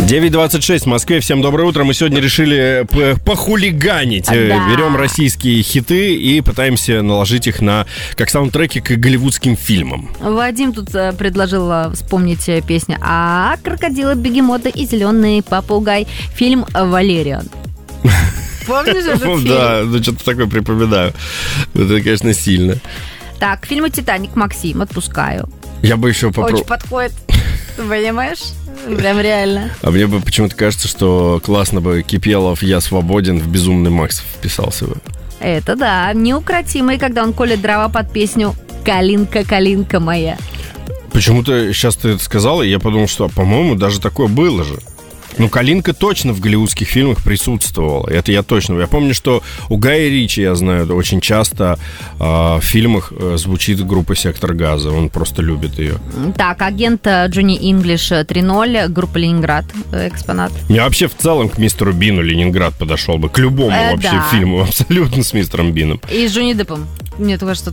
9:26 в Москве. Всем доброе утро. Мы сегодня решили похулиганить. Да. Берем российские хиты и пытаемся наложить их как саундтреки к голливудским фильмам. Вадим тут предложил вспомнить песню «А крокодилы, бегемоты и зеленый попугай». Фильм «Валериан». Помнишь этот фильм? Да, что-то такое припоминаю. Это, конечно, сильно. Так, к фильму «Титаник», Максим, отпускаю. Я бы еще попробовал. Очень подходит. Ты понимаешь? Прям реально. А мне бы почему-то кажется, что классно бы Кипелов «Я свободен» в «Безумный Макс» вписался бы. Это да, неукротимый, когда он колет дрова под песню «Калинка, калинка моя». Почему-то сейчас ты это сказала, и я подумал, что, по-моему, даже такое было же. Ну, Калинка точно в голливудских фильмах присутствовала. Это я точно. Я помню, что у Гая Ричи, я знаю, очень часто в фильмах звучит группа «Сектор газа». Он просто любит ее. Так, агент Джонни Инглиш 3.0, группа «Ленинград», экспонат. Я вообще в целом к мистеру Бину «Ленинград» подошел бы. К любому вообще да. фильму. Абсолютно с мистером Бином. И с Джонни Деппом. Мне кажется,